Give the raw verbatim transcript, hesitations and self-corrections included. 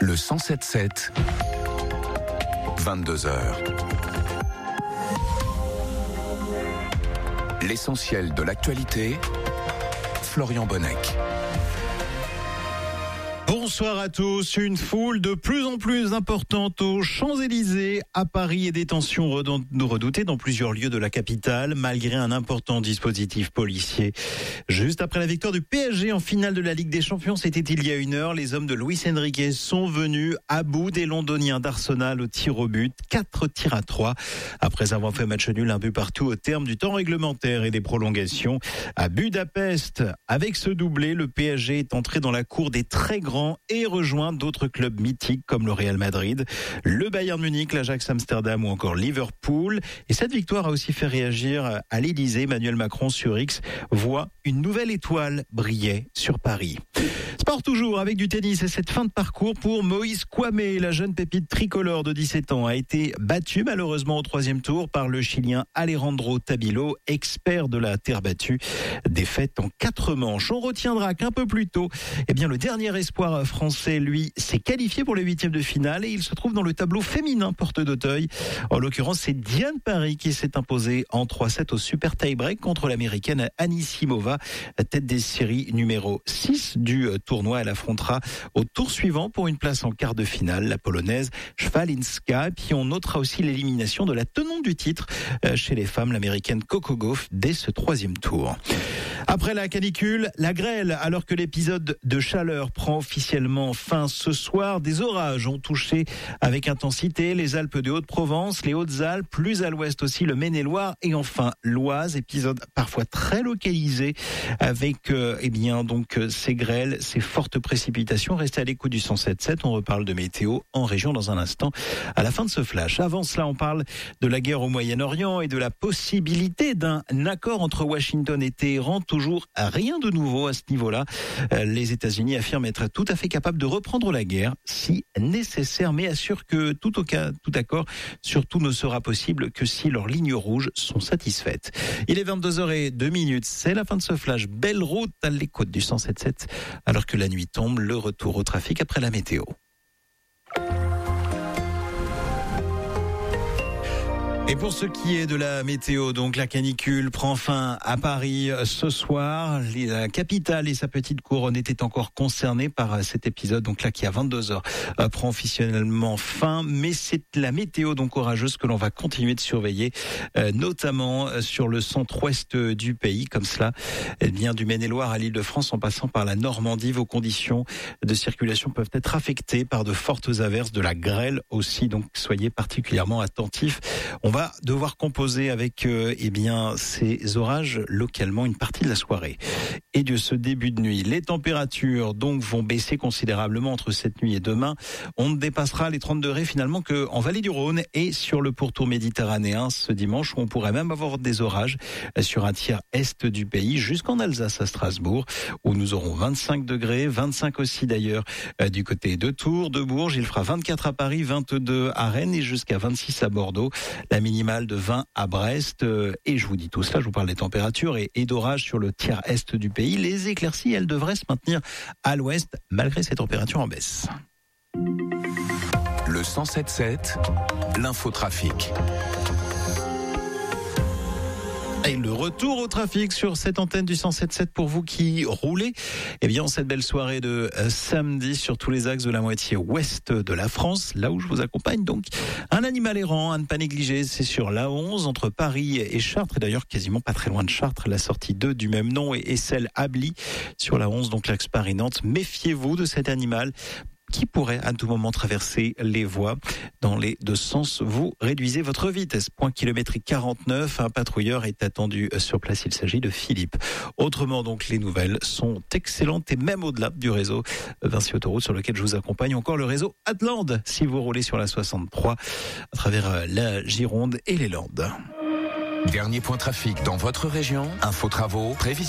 Le cent sept sept, vingt-deux heures. L'essentiel de l'actualité, Florian Bonnec. Bonsoir à tous. Une foule de plus en plus importante aux Champs-Élysées, à Paris, et des tensions redoutées dans plusieurs lieux de la capitale, malgré un important dispositif policier. Juste après la victoire du P S G en finale de la Ligue des Champions, c'était il y a une heure, les hommes de Luis Enrique sont venus à bout des Londoniens d'Arsenal au tir au but, quatre tirs à trois. Après avoir fait match nul, un but partout au terme du temps réglementaire et des prolongations. À Budapest, avec ce doublé, le P S G est entré dans la cour des très grands et rejoint d'autres clubs mythiques comme le Real Madrid, le Bayern Munich, l'Ajax Amsterdam ou encore Liverpool. Et cette victoire a aussi fait réagir à l'Élysée. Emmanuel Macron sur X voit une nouvelle étoile briller sur Paris. Sport toujours avec du tennis et cette fin de parcours pour Moïse Kouamé. La jeune pépite tricolore de dix-sept ans a été battue malheureusement au troisième tour par le Chilien Alejandro Tabilo, expert de la terre battue. Défaite en quatre manches. On retiendra qu'un peu plus tôt, eh bien le dernier espoir français, lui, s'est qualifié pour les huitièmes de finale et il se trouve dans le tableau féminin porte d'Auteuil. En l'occurrence, c'est Diane Paris qui s'est imposée en trois sept au super tie-break contre l'américaine Anisimova, tête des séries numéro six du tournoi. Elle affrontera au tour suivant pour une place en quart de finale la polonaise Szwalinska. Puis on notera aussi l'élimination de la tenante du titre chez les femmes, l'américaine Coco Gauff, dès ce troisième tour. Après la canicule, la grêle, alors que l'épisode de chaleur prend officiellement fin ce soir, des orages ont touché avec intensité les Alpes de Haute-Provence, les Hautes-Alpes, plus à l'ouest aussi le Maine-et-Loire et enfin l'Oise, épisode parfois très localisé avec euh, eh bien donc ces grêles, ces fortes précipitations. Restez à l'écoute du cent sept sept, on reparle de météo en région dans un instant à la fin de ce flash. Avant cela, on parle de la guerre au Moyen-Orient et de la possibilité d'un accord entre Washington et Téhéran. Toujours rien de nouveau à ce niveau-là. Les États-Unis affirment être tout à fait capables de reprendre la guerre si nécessaire, mais assurent que tout au cas, tout accord, surtout ne sera possible que si leurs lignes rouges sont satisfaites. Il est vingt-deux heures zéro deux, c'est la fin de ce flash. Belle route à l'écoute du cent sept sept, alors que la nuit tombe, le retour au trafic après la météo. Et pour ce qui est de la météo, donc la canicule prend fin à Paris ce soir. La capitale et sa petite couronne étaient encore concernées par cet épisode, donc là qui à vingt-deux heures prend officiellement fin. Mais c'est la météo donc orageuse que l'on va continuer de surveiller, notamment sur le centre-ouest du pays, comme cela, eh bien du Maine-et-Loire à l'Île-de-France en passant par la Normandie. Vos conditions de circulation peuvent être affectées par de fortes averses, de la grêle aussi, donc soyez particulièrement attentifs. On va devoir composer avec euh, eh bien ces orages localement une partie de la soirée et de ce début de nuit. Les températures donc vont baisser considérablement entre cette nuit et demain. On ne dépassera les trente degrés finalement que en Vallée du Rhône et sur le pourtour méditerranéen ce dimanche, où on pourrait même avoir des orages sur un tiers est du pays jusqu'en Alsace à Strasbourg, où nous aurons vingt-cinq degrés, vingt-cinq aussi d'ailleurs euh, du côté de Tours, de Bourges. Il fera vingt-quatre à Paris, vingt-deux à Rennes et jusqu'à vingt-six à Bordeaux. La minimale de vingt à Brest. Et je vous dis tout cela, je vous parle des températures et, et d'orages sur le tiers est du pays. Les éclaircies, elles devraient se maintenir à l'ouest malgré ces températures en baisse. Le cent sept sept, l'infotrafic. Et le retour au trafic sur cette antenne du cent sept sept pour vous qui roulez. Eh bien, cette belle soirée de euh, samedi sur tous les axes de la moitié ouest de la France, là où je vous accompagne. Donc, un animal errant à ne pas négliger, c'est sur l'A onze entre Paris et Chartres. Et d'ailleurs, quasiment pas très loin de Chartres, la sortie deux du même nom et, et celle Ably sur l'A onze, donc l'axe Paris-Nantes. Méfiez-vous de cet animal qui pourrait à tout moment traverser les voies dans les deux sens. Vous réduisez votre vitesse. Point kilométrique quarante-neuf. Un patrouilleur est attendu sur place. Il s'agit de Philippe. Autrement, donc, les nouvelles sont excellentes et même au-delà du réseau Vinci Autoroute sur lequel je vous accompagne. Encore le réseau Atland si vous roulez sur la soixante-trois à travers la Gironde et les Landes. Dernier point trafic dans votre région. Info travaux, prévision.